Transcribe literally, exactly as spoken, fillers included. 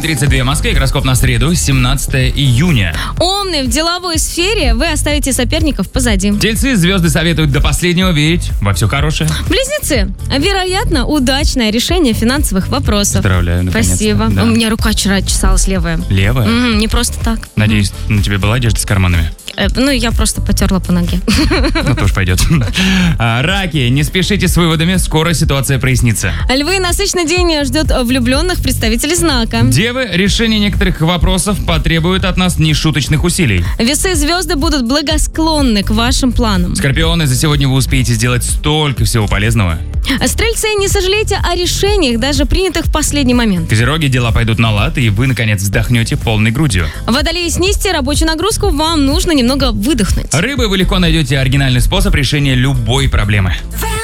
тридцать два в Москве. Гороскоп на среду, семнадцатое июня. Умный, в деловой сфере вы оставите соперников позади. Тельцы, звезды советуют до последнего верить во все хорошее. Близнецы, вероятно, удачное решение финансовых вопросов. Поздравляю, наконец-то. Спасибо. Да. У меня рука вчера чесалась левая. Левая? М, не просто так. Надеюсь, на тебе была одежда с карманами? Э, Ну, я просто потерла по ноге. Ну, тоже пойдет. А, Раки, не спешите с выводами, скоро ситуация прояснится. Львы, насыщенный день ждет влюбленных представителей знака. Девы, решение некоторых вопросов потребует от нас нешуточных усилий. Весы, звезды будут благосклонны к вашим планам. Скорпионы, за сегодня вы успеете сделать столько всего полезного. Стрельцы, не сожалейте о решениях, даже принятых в последний момент. Козероги, дела пойдут на лад, и вы, наконец, вздохнете полной грудью. Водолеи, снизьте рабочую нагрузку, вам нужно немного выдохнуть. Рыбы, вы легко найдете оригинальный способ решения любой проблемы.